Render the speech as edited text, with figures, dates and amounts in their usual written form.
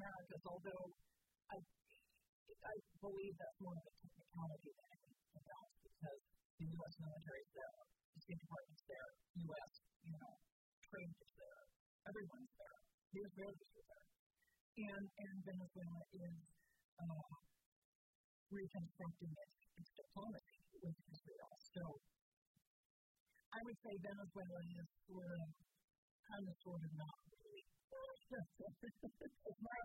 Americas, although I believe that's more of a technicality than anything else, because the U.S. military is there, the State Department's there, U.S. trade is there, everyone's there, the Israelis are there, and Venezuela is reconstructing its diplomacy with Israel. So I would say Venezuela is sort of not really. It's not